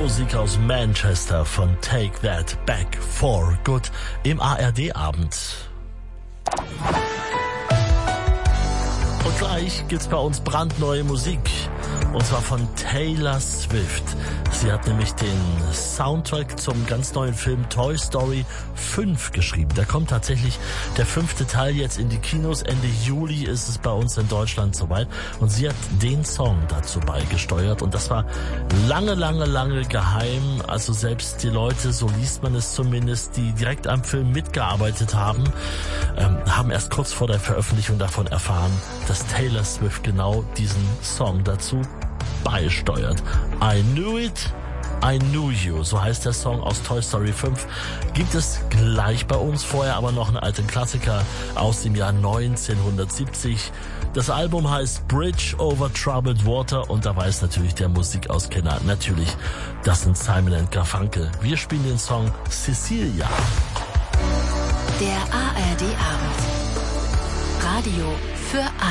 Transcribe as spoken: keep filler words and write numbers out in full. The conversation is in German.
Musik aus Manchester von Take That Back for Good im A R D-Abend. Und gleich gibt's bei uns brandneue Musik. Und zwar von Taylor Swift. Sie hat nämlich den Soundtrack zum ganz neuen Film Toy Story fünf geschrieben. Da kommt tatsächlich der fünfte Teil jetzt in die Kinos. Ende Juli ist es bei uns in Deutschland soweit. Und sie hat den Song dazu beigesteuert. Und das war lange, lange, lange geheim. Also selbst die Leute, so liest man es zumindest, die direkt am Film mitgearbeitet haben, ähm, haben erst kurz vor der Veröffentlichung davon erfahren, dass Taylor Swift genau diesen Song dazu beisteuert. I Knew It, I Knew You, so heißt der Song aus Toy Story fünf. Gibt es gleich bei uns, vorher aber noch einen alten Klassiker aus dem Jahr neunzehnhundertsiebzig. Das Album heißt Bridge Over Troubled Water und da weiß natürlich der Musikauskenner natürlich, das sind Simon and Garfunkel. Wir spielen den Song Cecilia. Der A R D-Abend. Radio für alle.